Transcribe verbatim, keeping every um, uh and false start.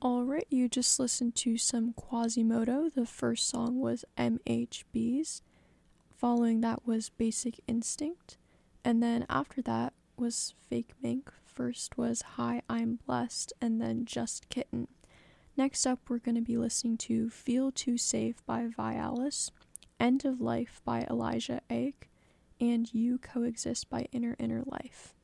Alright, you just listened to some Quasimodo. The first song was M H B's. Following that was Basic Instinct. And then after that was Fake Mink. First was Hi, I'm Blessed, and then Just Kitten. Next up, we're going to be listening to Feel Too Safe by Vialis, End of Life by Elijah Egg, and You Coexist by Inner Inner Life.